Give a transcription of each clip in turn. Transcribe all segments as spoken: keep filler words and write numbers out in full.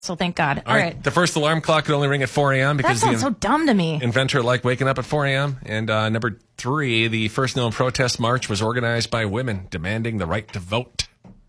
So thank God. All, All right. right. The first alarm clock could only ring at four a.m. That because sounds the so dumb to me. inventor liked waking up at four a.m. And uh, number three, the first known protest march was organized by women demanding the right to vote.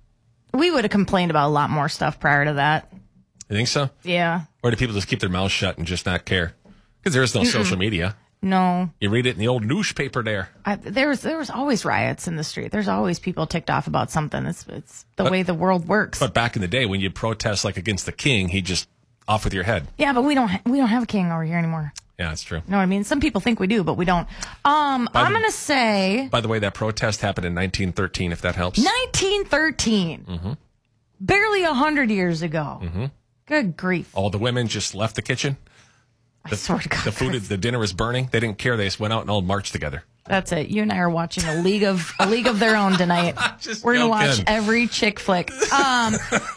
We would have complained about a lot more stuff prior to that. You think so? Yeah. Or do people just keep their mouths shut and just not care? Because there is no Mm-mm. social media. No. You read it in the old newspaper there. I, there was there was always riots in the street. There's always people ticked off about something. It's it's the But- way the world works. But back in the day, when you protest like against the king, he just off with your head. Yeah, but we don't ha- we don't have a king over here anymore. Yeah, that's true. You know what I mean? Some people think we do, but we don't. Um, By I'm the- going to say By the way, that protest happened in nineteen thirteen, if that helps. nineteen thirteen. Mm-hmm. Barely a hundred years ago. Mm-hmm. Good grief. All the women just left the kitchen. The, I swear to God. the food, the dinner was burning. They didn't care. They just went out and all marched together. That's it. You and I are watching a league of a league of their own tonight. Just We're gonna joking. watch every chick flick. Um,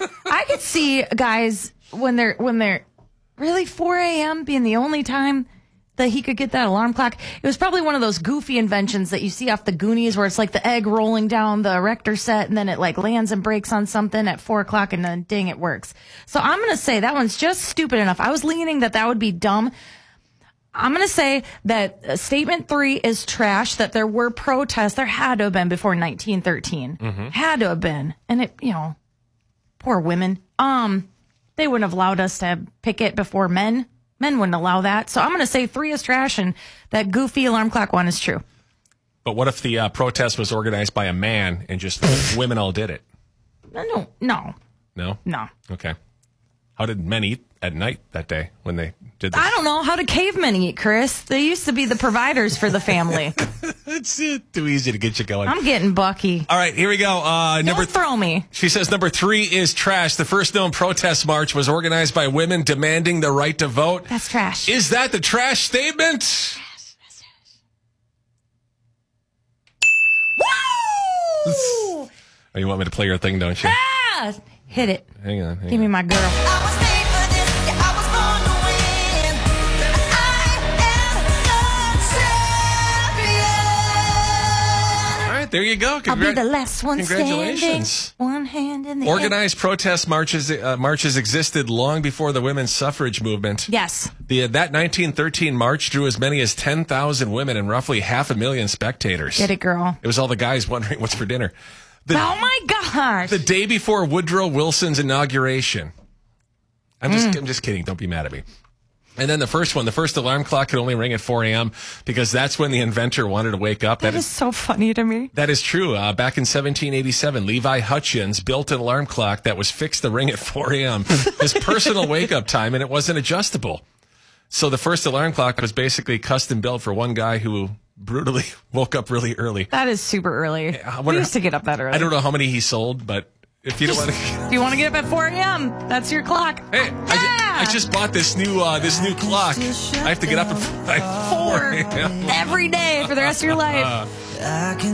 I could see guys when they're when they're really four a.m. being the only time that he could get that alarm clock. It was probably one of those goofy inventions that you see off the Goonies, where it's like the egg rolling down the erector set, and then it like lands and breaks on something at four o'clock, and then ding, it works. So I'm gonna say that one's just stupid enough. I was leaning that that would be dumb. I'm going to say that uh, statement three is trash, that there were protests. There had to have been before nineteen thirteen. Mm-hmm. Had to have been. And it, you know, poor women. Um, they wouldn't have allowed us to picket before men. Men wouldn't allow that. So I'm going to say three is trash, and that goofy alarm clock one is true. But what if the uh, protest was organized by a man and just women all did it? No, no, No? no. Okay. How did men eat at night that day when they did this? I don't know. How do cavemen eat, Chris? They used to be the providers for the family. It's uh, too easy to get you going. I'm getting Bucky. All right, here we go. Uh, number Don't throw me. She says number three is trash. The first known protest march was organized by women demanding the right to vote. That's trash. Is that the trash statement? Woo! Oh, you want me to play your thing, don't you? Ah! Hit it. Hang on. Hang Give me on. my girl. I was made for this, yeah, I was born to win. I am the champion. All right, there you go. I'll Congra- be the last one Congratulations. standing. One hand in the air. Organized protest marches uh, marches existed long before the women's suffrage movement. Yes. The, that nineteen thirteen march drew as many as ten thousand women and roughly half a million spectators. Get it, girl. It was all the guys wondering what's for dinner. The, Oh, my gosh. the day before Woodrow Wilson's inauguration. I'm just, I'm just kidding. Don't be mad at me. And then the first one, the first alarm clock could only ring at four a.m. because that's when the inventor wanted to wake up. that is so funny to me. That is true. Uh, back in seventeen eighty-seven, Levi Hutchins built an alarm clock that was fixed to ring at four a.m. His personal wake-up time, and it wasn't adjustable. So the first alarm clock was basically custom built for one guy who brutally woke up really early. That is super early. I We wonder- used to get up that early. I don't know how many he sold, but if you don't want to... If you want to get up at four a.m., that's your clock. Hey, I, ju- I just bought this new uh, this new clock. I have to get up at four Four a.m. every day for the rest of your life. I can